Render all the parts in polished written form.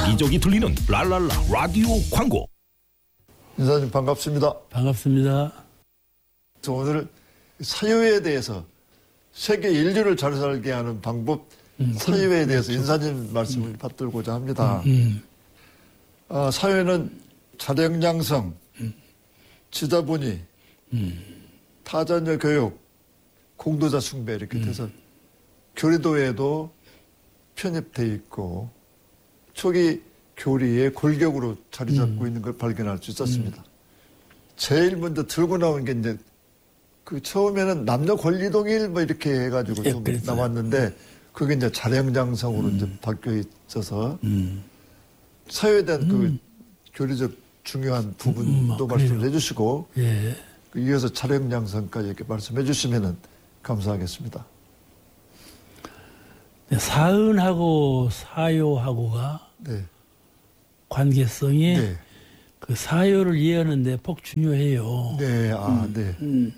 여기저기 들리는 랄랄라 라디오 광고. 인사님 반갑습니다. 반갑습니다. 저 오늘 사유에 대해서 세계 인류를 잘 살게 하는 방법, 사유에 대해서 인사님 말씀을 받들고자 합니다. 사유는 자력양성, 지자본의, 타자녀 교육, 공도자 숭배 이렇게 돼서 교리도에도 편입돼 있고 초기 교리의 골격으로 자리 잡고 있는 걸 발견할 수 있었습니다. 제일 먼저 들고 나온 게 이제 그 처음에는 남녀 권리 동일 뭐 이렇게 해가지고 좀 나왔는데 그게 이제 자력양성으로 이제 바뀌어 있어서 사회에 대한 그 교리적 중요한 부분도 말씀해 주시고 예. 이어서 자력양성까지 이렇게 말씀해 주시면은 감사하겠습니다. 네, 사은하고 사요하고가 네. 관계성이 네. 그 사요를 이해하는데 폭 중요해요. 네, 네.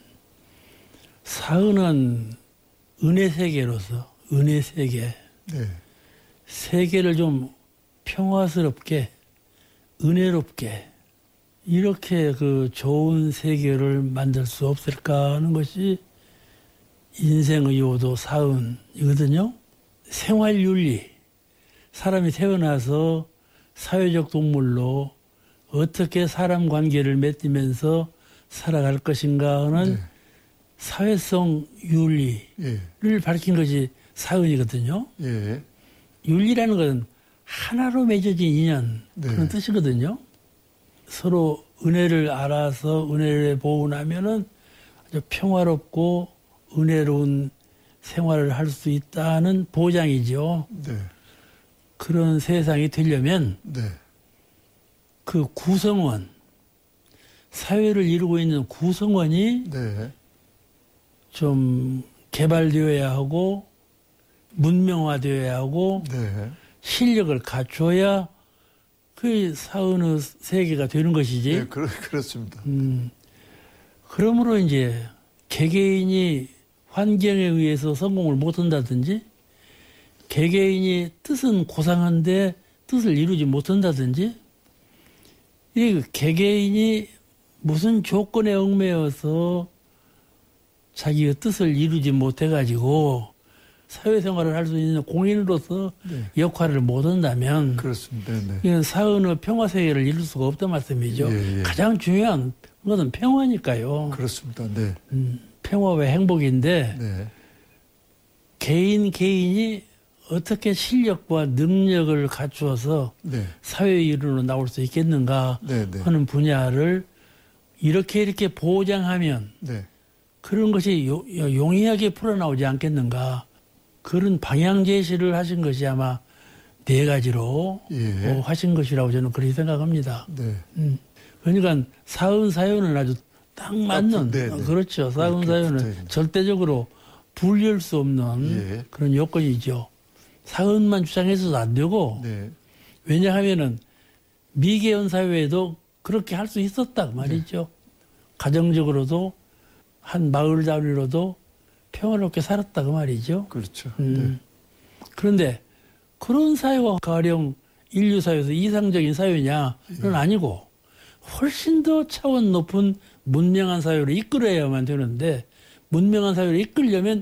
사은은 은혜 세계로서 은혜 세계, 네. 세계를 좀 평화스럽게, 은혜롭게 이렇게 그 좋은 세계를 만들 수 없을까 하는 것이 인생의 요도 사은이거든요. 생활윤리, 사람이 태어나서 사회적 동물로 어떻게 사람 관계를 맺으면서 살아갈 것인가 하는 네. 사회성 윤리를 밝힌 것이 사은이거든요. 예. 윤리라는 것은 하나로 맺어진 인연 그런 뜻이거든요. 서로 은혜를 알아서 은혜를 보은하면은 아주 평화롭고 은혜로운 생활을 할 수 있다는 보장이죠. 네. 그런 세상이 되려면 네. 그 구성원, 사회를 이루고 있는 구성원이 네. 좀 개발되어야 하고 문명화되어야 하고 네. 실력을 갖춰야 그 사은의 세계가 되는 것이지. 네, 그렇습니다. 그러므로 이제 개개인이 환경에 의해서 성공을 못한다든지 개개인이 뜻은 고상한데 뜻을 이루지 못한다든지 이 개개인이 무슨 조건에 얽매여서 자기의 뜻을 이루지 못해가지고 사회생활을 할 수 있는 공인으로서 역할을 못한다면 그렇습니다. 네. 이건 사은의 평화세계를 이룰 수가 없단 말씀이죠. 예. 가장 중요한 것은 평화니까요. 그렇습니다. 네. 평화와 행복인데 네. 개인이 어떻게 실력과 능력을 갖추어서 네. 사회 일원으로 나올 수 있겠는가 네. 하는 분야를 이렇게 보장하면 네. 그런 것이 용이하게 풀어나오지 않겠는가. 그런 방향 제시를 하신 것이 아마 네 가지로 하신 것이라고 저는 그렇게 생각합니다. 네. 그러니까 사은사요는 아주 딱 맞는 그렇죠. 사은사요는 절대적으로 분리할 수 없는 그런 요건이죠. 사은만 주장해서도 안 되고 왜냐하면은 미개연 사회에도 그렇게 할 수 있었다 말이죠. 가정적으로도 한 마을 단위로도 평화롭게 살았다 그 말이죠. 그렇죠. 그런데 그런 사회가 가령 인류 사회에서 이상적인 사회냐는 아니고 훨씬 더 차원 높은 문명한 사회로 이끌어야만 되는데 문명한 사회로 이끌려면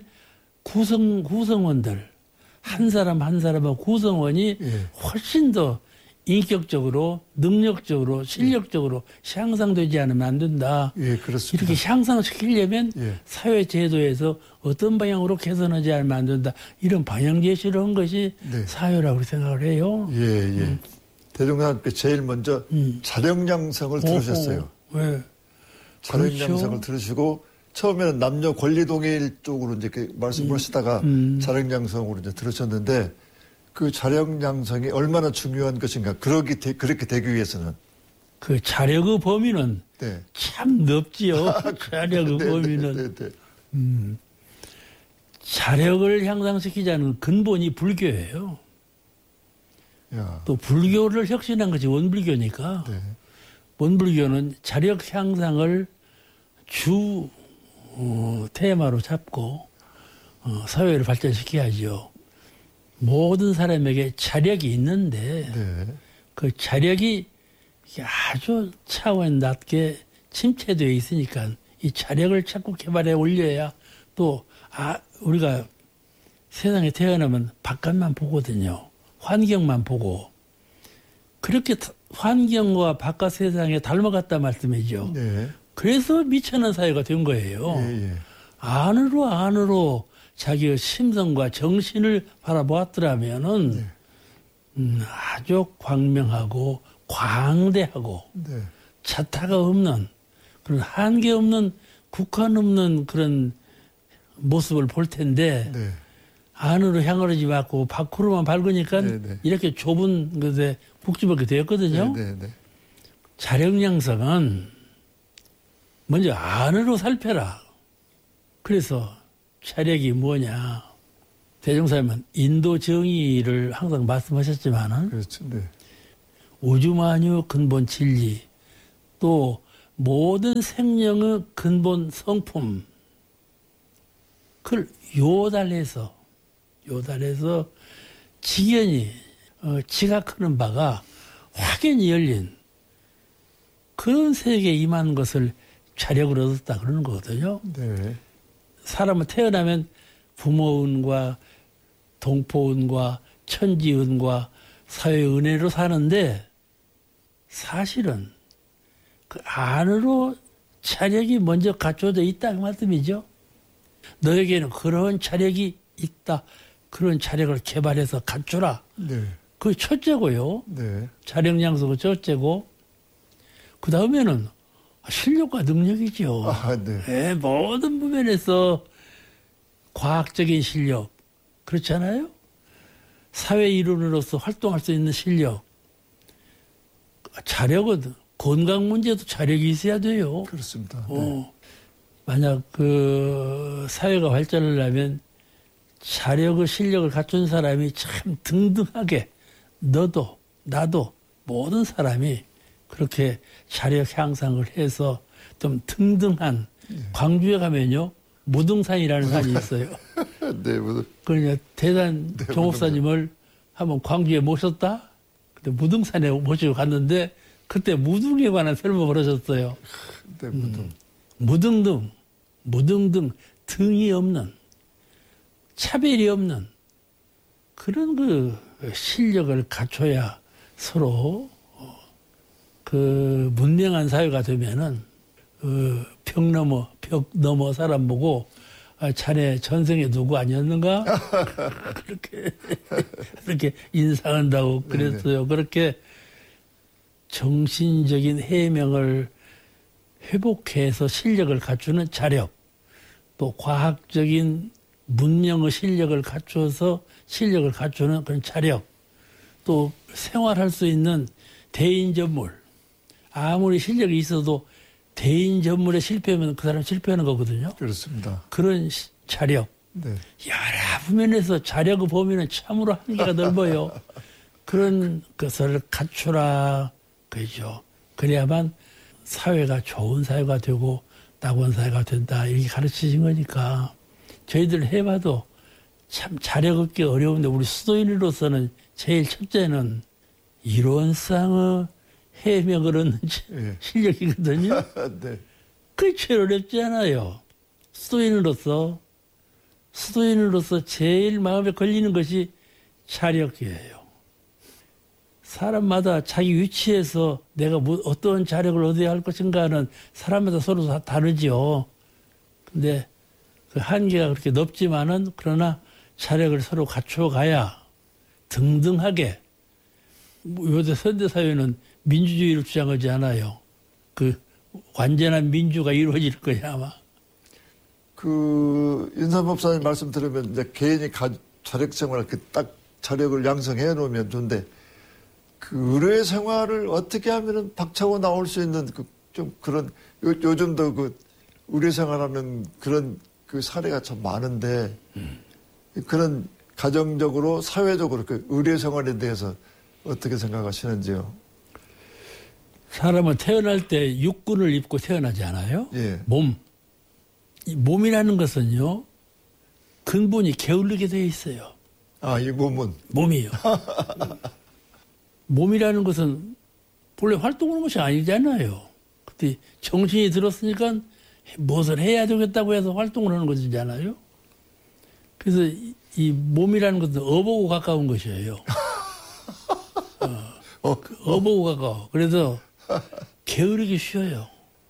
구성원들 한 사람 한 사람의 구성원이 훨씬 더 인격적으로 능력적으로 실력적으로 향상되지 않으면 안 된다. 그렇습니다. 이렇게 향상시키려면 사회 제도에서 어떤 방향으로 개선하지 않으면 안 된다. 이런 방향 제시를 한 것이 사회라고 생각을 해요. 대중사한테 제일 먼저 자력양성을 들으셨어요. 자력양성을 그렇죠. 들으시고 처음에는 남녀 권리동일 쪽으로 이제 말씀을 하시다가 자력양성으로 이제 들으셨는데 그 자력양성이 얼마나 중요한 것인가. 그렇게 되기 위해서는 그 자력의 범위는 참 넓지요. 자력의 범위는 자력을 향상시키자는 근본이 불교예요. 또 불교를 혁신한 것이 원불교니까 원불교는 자력 향상을 주 테마로 잡고 사회를 발전시켜야죠. 모든 사람에게 자력이 있는데 그 자력이 이게 아주 차원 낮게 침체되어 있으니까 이 자력을 자꾸 개발해 올려야 또 우리가 세상에 태어나면 바깥만 보거든요. 환경만 보고. 그렇게 환경과 바깥 세상에 닮아갔다 말씀이죠. 네. 그래서 미천한 사회가 된 거예요. 예, 예. 안으로 자기의 심성과 정신을 바라보았더라면은 아주 광명하고 광대하고 네. 자타가 없는 그런 한계 없는 국한 없는 그런 모습을 볼 텐데 네. 안으로 향하지 않고 밖으로만 밝으니까 네, 네. 이렇게 좁은 것에 북집하게 되었거든요. 네, 네, 네. 자력양성은 먼저 안으로 살펴라. 그래서 자력이 뭐냐. 대종사님은 인도 정의를 항상 말씀하셨지만은 그렇죠. 네. 우주만유 근본 진리 또 모든 생명의 근본 성품 그걸 요달해서 지견이 지각하는 바가 확연히 열린 그런 세계에 임한 것을 자력을 얻었다 그러는 거거든요. 네. 사람은 태어나면 부모은과 동포은과 천지은과 사회의 은혜로 사는데 사실은 그 안으로 자력이 먼저 갖춰져 있다 그 말씀이죠. 너에게는 그런 자력이 있다. 그런 자력을 개발해서 갖추라. 네. 그게 첫째고요. 네. 자력 양성은 첫째고 그 다음에는 실력과 능력이죠. 아, 네. 네, 모든 부분에서 과학적인 실력 그렇잖아요. 사회 일원으로서 활동할 수 있는 실력. 자력은 건강 문제도 자력이 있어야 돼요. 그렇습니다. 네. 만약 그 사회가 발전을 하면 자력의 실력을 갖춘 사람이 참 등등하게 너도 나도 모든 사람이 그렇게 자력 향상을 해서 좀 등등한 광주에 가면요 무등산이라는 산이 있어요. 네, 무등. 그러냐 대단 네, 종업사님을 한번 광주에 모셨다. 근데 무등산에 모시고 갔는데 그때 무등에 관한 설명을 하셨어요. 네, 무등. 무등등 등이 없는 차별이 없는 그런 그 실력을 갖춰야 서로 그 문명한 사회가 되면은 벽 넘어 사람 보고 자네 전생에 누구 아니었는가 그렇게 인사한다고 그랬어요. 네네. 그렇게 정신적인 해명을 회복해서 실력을 갖추는 자력, 또 과학적인 문명의 실력을 갖추어서 실력을 갖추는 그런 자력, 또 생활할 수 있는 대인전물. 아무리 실력이 있어도 대인전물에 실패하면 그 사람 실패하는 거거든요. 그렇습니다. 그런 자력. 네. 여러 부면에서 자력의 범위는 참으로 한계가 넓어요. 그런 것을 갖추라. 그죠. 그래야만 사회가 좋은 사회가 되고 낙원 사회가 된다. 이렇게 가르치신 거니까 저희들 해봐도 참 자력 얻기 어려운데 우리 수도인으로서는 제일 첫째는 이론상의 해명을 얻는 예. 실력이거든요. 네. 그게 제일 어렵지 않아요. 수도인으로서 제일 마음에 걸리는 것이 자력이에요. 사람마다 자기 위치에서 내가 어떤 자력을 얻어야 할 것인가는 사람마다 서로 다 다르죠. 근데 그 한계가 그렇게 넓지만은 그러나 자력을 서로 갖춰가야 등등하게 요새 현대사회는 민주주의를 주장하지 않아요. 그 완전한 민주가 이루어질 거야 아마. 그 윤삼 법사님 말씀 들으면 이제 개인이 자력 생활 딱 자력을 양성해 놓으면 좋은데 그 의뢰 생활을 어떻게 하면은 박차고 나올 수 있는 좀 그런 요즘도 그 의뢰 생활하는 그런 그 사례가 참 많은데 그런 가정적으로 사회적으로 그 의뢰 생활에 대해서 어떻게 생각하시는지요? 사람은 태어날 때 육군을 입고 태어나지 않아요? 예. 이 몸이라는 것은요, 근본이 게을르게 되어 있어요. 아, 이 몸은? 몸이요. 몸이라는 것은 본래 활동하는 것이 아니잖아요. 그때 정신이 들었으니까 무엇을 해야 되겠다고 해서 활동을 하는 것이잖아요. 그래서 이 몸이라는 것은 업하고 가까운 것이에요. 업하고 가까워. 그래서 게으르기 쉬워요.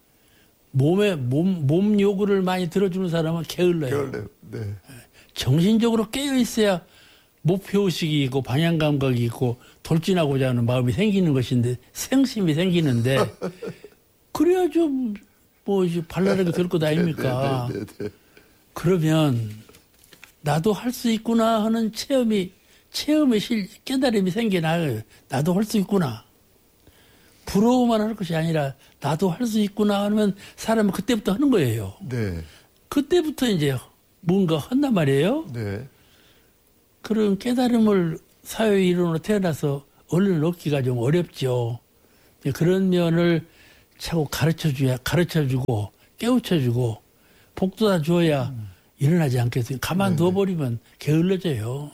몸 요구를 많이 들어주는 사람은 게을러요. 네. 정신적으로 깨어 있어야 목표의식이 있고 방향 감각이 있고 돌진하고자 하는 마음이 생기는 것인데 생심이 생기는데 그래야 좀 뭐 발랄하게 될 것 아닙니까? 네. 그러면 나도 할 수 있구나 하는 체험의 깨달음이 생겨나요. 나도 할 수 있구나. 부러워만 할 것이 아니라 나도 할 수 있구나 하면 사람은 그때부터 하는 거예요. 네. 그때부터 이제 뭔가 한단 말이에요. 네. 그런 깨달음을 사회 이론으로 태어나서 얼른 얻기가 좀 어렵죠. 그런 면을 자꾸 가르쳐주고 깨우쳐주고 복돋아 주어야 일어나지 않겠어요. 가만둬버리면 게을러져요.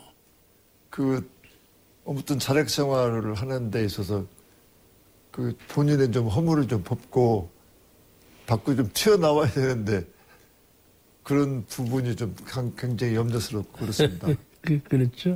아무튼 자력 생활을 하는 데 있어서 본인의 좀 허물을 좀 벗고 밖으로 좀 튀어나와야 되는데 그런 부분이 좀 굉장히 염려스럽고 그렇습니다. 그렇죠.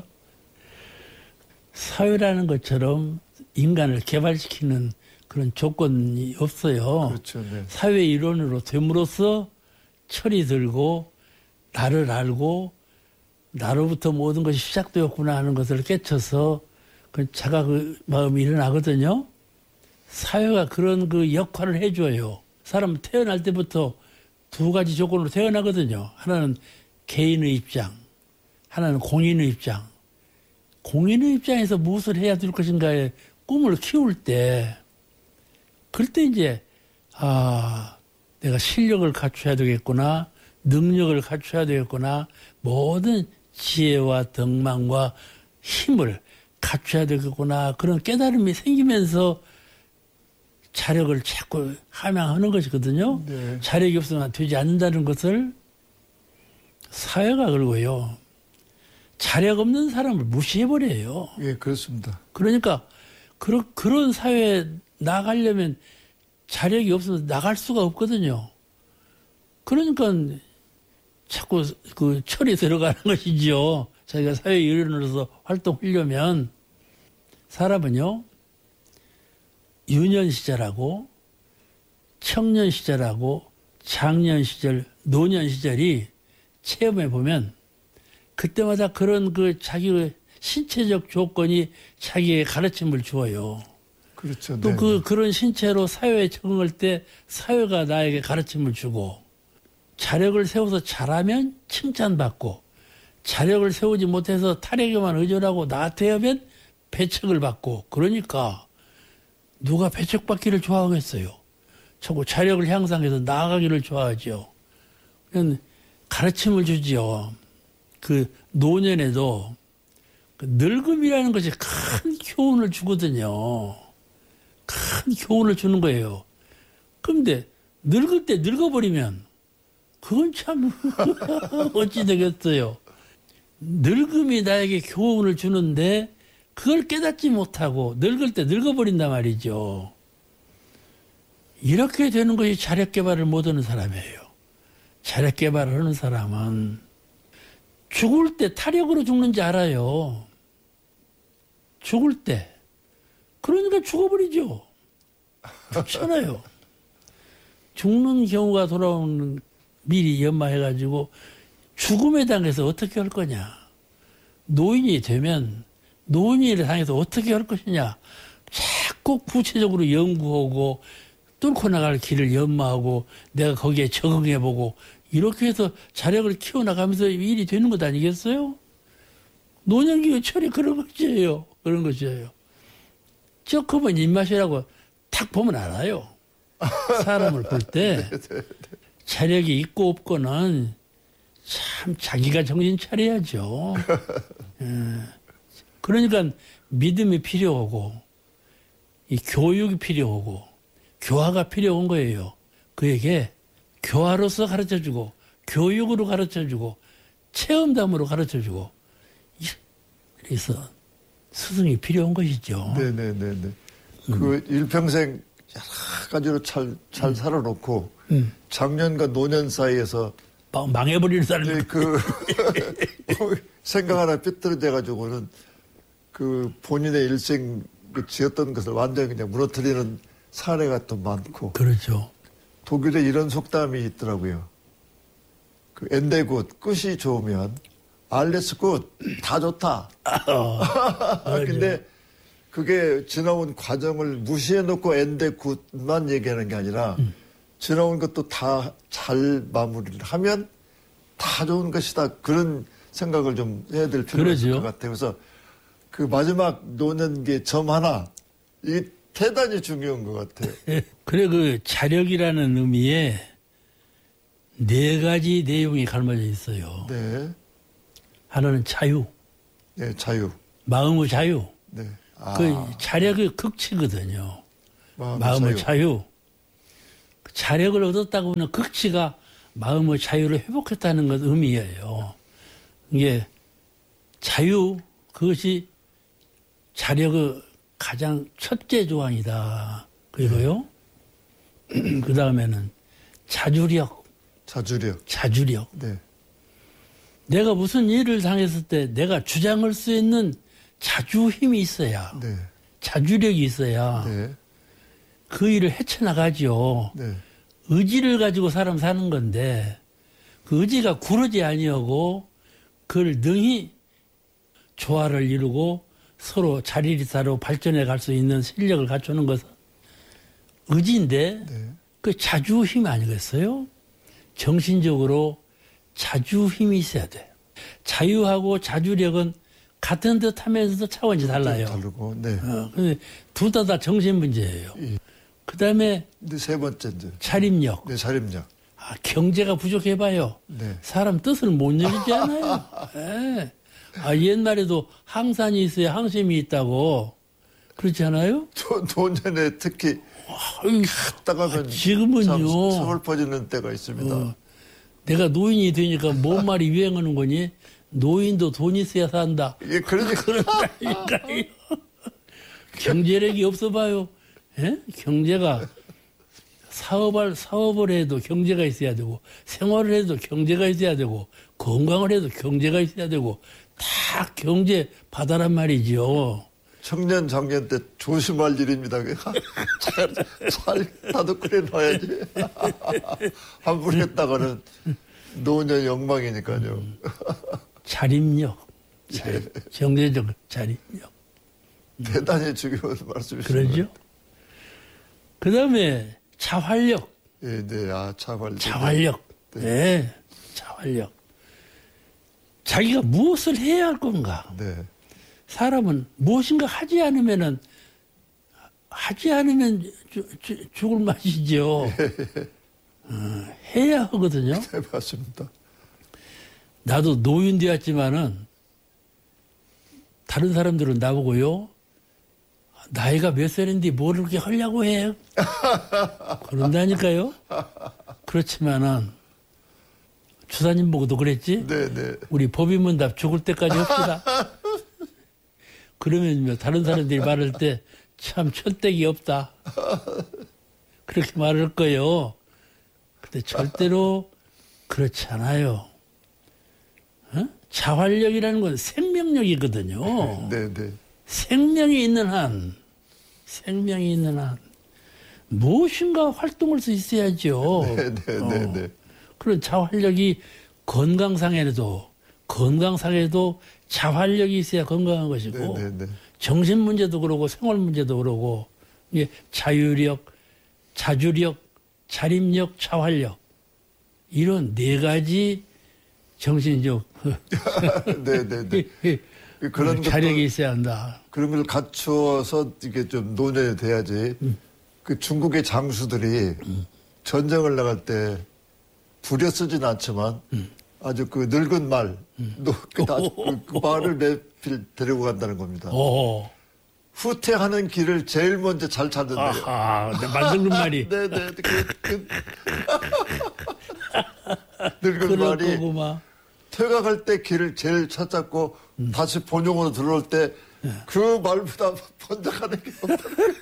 사회라는 것처럼 인간을 개발시키는 그런 조건이 없어요. 그렇죠. 네. 사회 일원으로 됨으로써 철이 들고 나를 알고 나로부터 모든 것이 시작되었구나 하는 것을 깨쳐서 그 자각 마음이 일어나거든요. 사회가 그런 그 역할을 해줘요. 사람은 태어날 때부터 두 가지 조건으로 태어나거든요. 하나는 개인의 입장, 하나는 공인의 입장. 공인의 입장에서 무엇을 해야 될 것인가에 꿈을 키울 때, 그럴 때 이제, 내가 실력을 갖춰야 되겠구나, 능력을 갖춰야 되겠구나, 모든 지혜와 덕망과 힘을 갖춰야 되겠구나, 그런 깨달음이 생기면서 자력을 자꾸 함양하는 것이거든요. 네. 자력이 없으면 되지 않는다는 것을 사회가 그러고요. 자력 없는 사람을 무시해버려요. 예, 그렇습니다. 그러니까 그런 사회에 나가려면 자력이 없어서 나갈 수가 없거든요. 그러니까 자꾸 그 철이 들어가는 것이지요. 자기가 사회 일원으로서 활동하려면 사람은요. 유년 시절하고 청년 시절하고 장년 시절, 노년 시절이 체험해 보면 그때마다 그런 그 자기의 신체적 조건이 자기의 가르침을 주어요. 그렇죠. 또 네. 그런 신체로 사회에 적응할 때 사회가 나에게 가르침을 주고 자력을 세워서 잘하면 칭찬받고 자력을 세우지 못해서 타력에만 의존하고 나태하면 배척을 받고 그러니까 누가 배척받기를 좋아하겠어요. 자꾸 자력을 향상해서 나아가기를 좋아하죠. 가르침을 주지요. 그 노년에도 그 늙음이라는 것이 큰 교훈을 주거든요. 큰 교훈을 주는 거예요. 그런데 늙을 때 늙어버리면 그건 참 어찌 되겠어요. 늙음이 나에게 교훈을 주는데 그걸 깨닫지 못하고 늙을 때 늙어버린단 말이죠. 이렇게 되는 것이 자력 개발을 못하는 사람이에요. 자력 개발을 하는 사람은 죽을 때 타력으로 죽는지 알아요. 죽을 때. 그러니까 죽어버리죠. 죽잖아요. 죽는 경우가 돌아오는 미리 연마해가지고 죽음에 당해서 어떻게 할 거냐. 노인이 되면 노인을 당해서 어떻게 할 것이냐. 자꾸 구체적으로 연구하고 뚫고 나갈 길을 연마하고 내가 거기에 적응해보고 이렇게 해서 자력을 키워나가면서 일이 되는 것 아니겠어요? 노년기의 철이 그런 것이에요. 그런 것이에요. 조금은 입맛이라고 탁 보면 알아요. 사람을 볼 때 자력이 있고 없고는 참 자기가 정신 차려야죠. 그러니까 믿음이 필요하고 이 교육이 필요하고 교화가 필요한 거예요. 그에게 교화로서 가르쳐주고 교육으로 가르쳐주고 체험담으로 가르쳐주고 그래서 스승이 필요한 것이죠. 네네네네. 그 일평생 여러 가지로 잘 살아놓고 작년과 노년 사이에서 망해버리는 사람이 그 생각 하나 삐뚤어져 가지고는 그 본인의 일생 그 지었던 것을 완전히 그냥 무너뜨리는 사례가 또 많고. 그렇죠. 독일에 이런 속담이 있더라고요. 그 엔데굿 끝이 좋으면 알레스 굿다 좋다. 근데 그게 지나온 과정을 무시해놓고 엔데굿만 얘기하는 게 아니라 지나온 것도 다 잘 마무리를 하면 다 좋은 것이다. 그런 생각을 좀 해야 될 필요가 있을 것 같아요. 그래서 그 마지막 노는 게 점 하나 이게 대단히 중요한 것 같아요. 그래 그 자력이라는 의미에 4가지 내용이 갈라져 있어요. 네. 하나는 자유. 네, 자유. 마음의 자유. 네. 그 자력의 극치거든요. 마음의 자유. 자력을 얻었다고 하면 극치가 마음의 자유를 회복했다는 것 의미예요. 이게 자유, 그것이 자력의 가장 첫째 조항이다. 그리고요. 그 다음에는 자주력. 자주력. 네. 내가 무슨 일을 당했을 때 내가 주장할 수 있는 자주 힘이 있어야. 네. 자주력이 있어야. 네. 그 일을 헤쳐나가죠. 네. 의지를 가지고 사람 사는 건데 그 의지가 구르지 아니하고 그걸 능히 조화를 이루고 서로 자리리사로 발전해 갈 수 있는 실력을 갖추는 것은 의지인데 네. 그 자주 힘 아니겠어요? 정신적으로 자주 힘이 있어야 돼. 자유하고 자주력은 같은 듯 하면서도 차원이 달라요. 다르고, 네. 근데 둘 다 정신 문제예요. 그 다음에 세 번째 이제 차림력. 네, 차림력. 경제가 부족해봐요. 네. 사람 뜻을 못 읽지 않아요. 네. 옛날에도 항산이 있어야 항심이 있다고 그렇지 않아요? 노년에 특히 갔다가면 지금은요. 서글퍼지는 때가 있습니다. 내가 노인이 되니까 뭔 말이 유행하는 거니? 노인도 돈 있어야 산다. 예, 그러니까요. 경제력이 없어 봐요. 예? 경제가 사업을 해도 경제가 있어야 되고 생활을 해도 경제가 있어야 되고 건강을 해도 경제가 있어야 되고 다 경제 바다란 말이죠. 청년 장년 때 조심할 일입니다. 잘 다독거려 놔야지. 함부로 했다가는 노년 영망이니까요. 자립력. 경제적 자립력. 대단히 중요한 말씀이시죠. 그러죠. 그 다음에 자활력. 네, 네, 자활력. 자활력. 네, 자활력. 자기가 무엇을 해야 할 건가? 네. 사람은 무엇인가 하지 않으면 죽을 맛이죠. 해야 하거든요. 네, 맞습니다. 나도 노인 되었지만은 다른 사람들은 나보고요. 나이가 몇 살인데 뭘 그렇게 하려고 해? 그런다니까요. 그렇지만은 주사님 보고도 그랬지? 네네. 우리 법인문답 죽을 때까지 합시다. 그러면 다른 사람들이 말할 때 참 천대기 없다. 그렇게 말할 거예요. 근데 절대로 그렇지 않아요. 어? 자활력이라는 건 생명력이거든요. 네네. 생명이 있는 한 무엇인가 활동할 수 있어야죠. 네네네. 그런 자활력이 건강상에도 자활력이 있어야 건강한 것이고 네네네. 정신 문제도 그러고 생활 문제도 그러고 이게 자유력, 자주력, 자립력, 자활력 이런 4가지 정신적 네네네. 그런 자력이 있어야 한다. 그런 걸 갖추어서 이게 좀 논의가 돼야지. 그 중국의 장수들이 전쟁을 나갈 때 부려 쓰진 않지만 아주 그 늙은 말, 그 말을 매필 데리고 간다는 겁니다. 후퇴하는 길을 제일 먼저 잘 찾는데요. 아하, 만드는 말이. 네네. 늙은 말이 퇴각할 때 길을 제일 찾았고 다시 본용으로 들어올 때 그 말보다 번쩍하는 게 없다.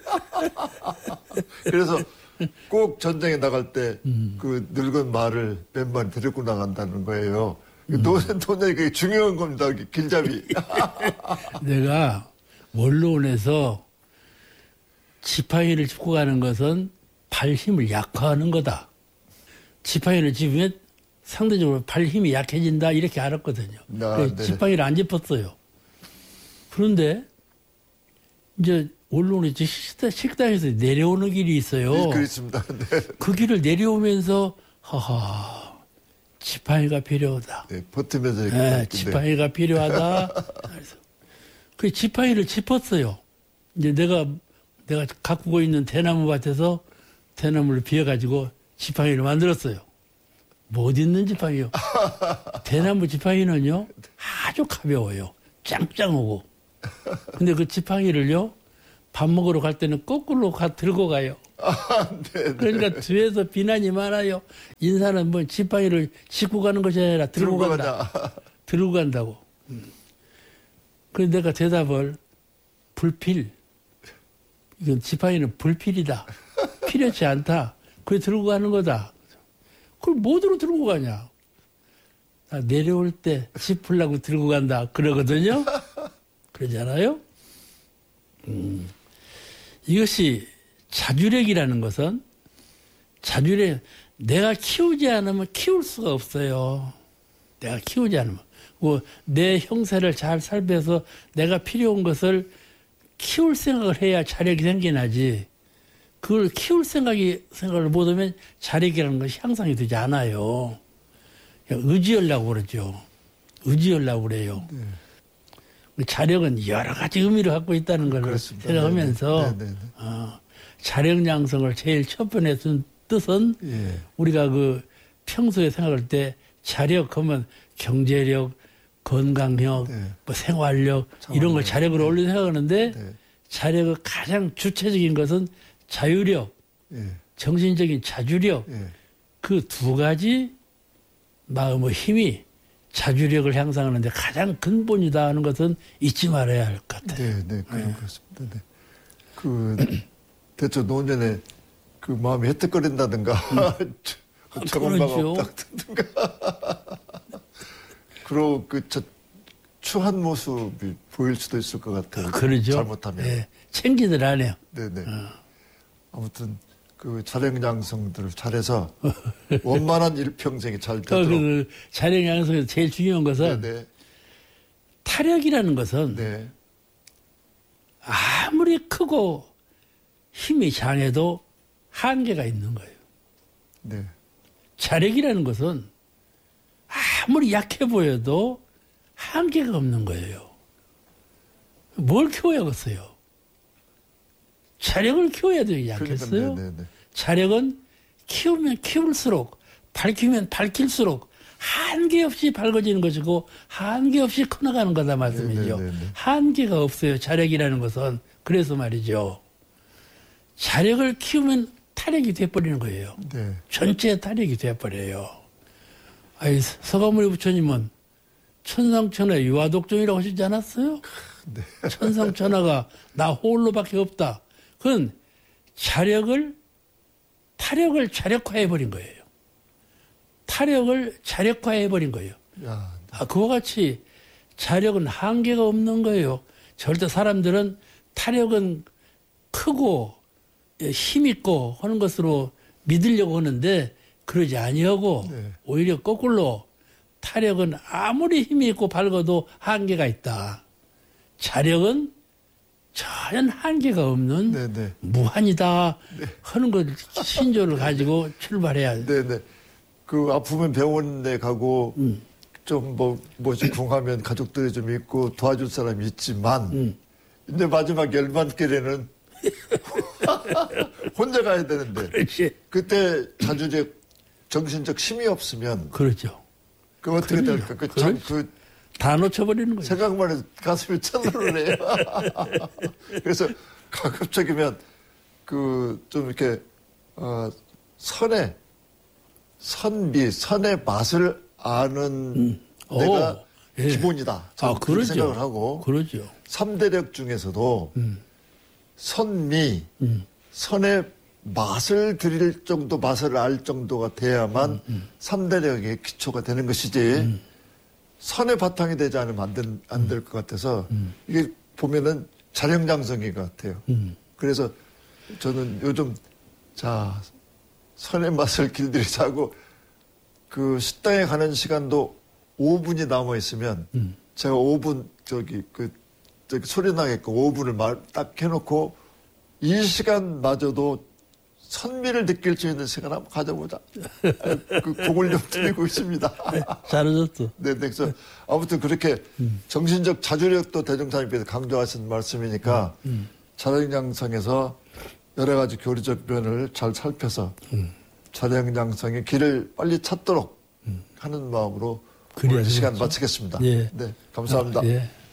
그래서 꼭 전쟁에 나갈 때 그 늙은 말을 몇 마리 데리고 나간다는 거예요. 노년이 그게 중요한 겁니다. 길잡이. 내가 원로원에서 지팡이를 짚고 가는 것은 발 힘을 약화하는 거다. 지팡이를 짚으면 상대적으로 발 힘이 약해진다 이렇게 알았거든요. 그래서 네. 지팡이를 안 짚었어요. 그런데 이제 원로원에 식당에서 내려오는 길이 있어요. 네, 그렇습니다. 네. 그 길을 내려오면서 하하 지팡이가 필요하다. 네, 버티면서 이렇게. 네, 지팡이가 필요하다. 그래서 그 지팡이를 짚었어요. 이제 내가 가꾸고 있는 대나무 밭에서 대나무를 비워가지고 지팡이를 만들었어요. 못 있는 지팡이요. 대나무 지팡이는요 아주 가벼워요. 짱짱하고. 근데 그 지팡이를요 밥 먹으러 갈 때는 거꾸로 들고 가요. 네, 그러니까 뒤에서 비난이 많아요. 인사는 뭐 지팡이를 싣고 가는 것이 아니라 들고 간다. 들고 간다고. 그래서 내가 대답을 불필. 이건 지팡이는 불필이다. 필요치 않다. 그래 들고 가는 거다. 그걸 뭐로 들고 가냐. 나 내려올 때 짚으려고 들고 간다. 그러거든요. 그러잖아요. 이것이 자주력이라는 것은 자주력, 내가 키우지 않으면 키울 수가 없어요. 내가 키우지 않으면. 내 형세를 잘 살펴서 내가 필요한 것을 키울 생각을 해야 자력이 생겨나지. 그걸 키울 생각을 못하면 자력이라는 것이 향상이 되지 않아요. 의지하려고 그러죠. 의지하려고 그래요. 네. 자력은 여러 가지 의미를 갖고 있다는 걸 그렇습니다. 생각하면서 자력 양성을 제일 첫 번째 뜻은 예. 우리가 그 평소에 생각할 때 자력 하면 경제력, 건강력, 네. 뭐 생활력 이런 걸 자력으로 올려 생각하는데 네. 자력의 가장 주체적인 것은 자유력, 예. 정신적인 자주력 예. 그 두 가지 마음의 힘이 자주력을 향상하는데 가장 근본이다 하는 것은 잊지 말아야 할 것 같아요. 네, 그렇습니다. 네. 그 대체 노년에 그 마음이 혜택거린다든가 저건가가 그렇죠. 없다든가 그리고 추한 모습이 보일 수도 있을 것 같아요. 그러죠. 잘못하면. 네, 챙기들 안 해요. 네네. 아무튼 그 자력 양성들을 잘해서 원만한 일평생이 잘 되도록. 그 자력 양성에서 제일 중요한 것은 네네. 타력이라는 것은 네. 아무리 크고 힘이 장해도 한계가 있는 거예요. 네. 자력이라는 것은 아무리 약해 보여도 한계가 없는 거예요. 뭘 키워야겠어요? 자력을 키워야 되지 않겠어요? 네네. 자력은 키우면 키울수록, 밝히면 밝힐수록 한계 없이 밝아지는 것이고 한계 없이 커나가는 거다 말씀이죠. 네네네. 한계가 없어요. 자력이라는 것은. 그래서 말이죠. 자력을 키우면 타력이 돼버리는 거예요. 네. 전체 타력이 돼버려요. 아니, 서가모니 부처님은 천상천하 유아독존이라고 하시지 않았어요? 네. 천상천하가 나 홀로밖에 없다. 그건 타력을 자력화해버린 거예요. 타력을 자력화해버린 거예요. 야, 그와 같이 자력은 한계가 없는 거예요. 절대 사람들은 타력은 크고 힘있고 하는 것으로 믿으려고 하는데 그러지 아니하고 네. 오히려 거꾸로 타력은 아무리 힘이 있고 밝아도 한계가 있다. 자력은 전혀 한계가 없는 네네. 무한이다 하는 것 신조를 가지고 출발해야 돼. 네네. 그 아프면 병원에 가고 좀 뭐지 궁하면 가족들이 좀 있고 도와줄 사람이 있지만 이제 마지막 열반길에는 혼자 가야 되는데 그렇지. 그때 자주적 정신적 힘이 없으면 그렇죠. 그 어떻게 될까? 그 다 놓쳐버리는 거예요. 생각만 해도 가슴이 철렁해요. 그래서 가급적이면 그 좀 이렇게 선의 맛을 아는 내가 예. 기본이다. 저는 그렇게 그러죠. 생각을 하고 그러죠. 3대력 중에서도 선미, 선의 맛을 들일 정도, 맛을 알 정도가 돼야만 3대력의 기초가 되는 것이지 선의 바탕이 되지 않으면 안 될 것 같아서 이게 보면은 자령장성인 것 같아요. 그래서 저는 요즘 자 선의 맛을 길들이자 하고 그 식당에 가는 시간도 5분이 남아 있으면 제가 5분 저기 소리 나게끔 5분을 딱 해놓고 이 시간마저도 선미를 느낄 수 있는 시간 한번 가져보자. 그 공을 좀 들이고 있습니다. 잘하셨어. 네, 그래서 아무튼 그렇게 정신적 자주력도 대종사님께서 강조하신 말씀이니까 자령양성에서 여러 가지 교리적 면을 잘 살펴서 자령양성의 길을 빨리 찾도록 하는 마음으로 오늘 시간 마치겠습니다. 예. 네, 감사합니다. 예.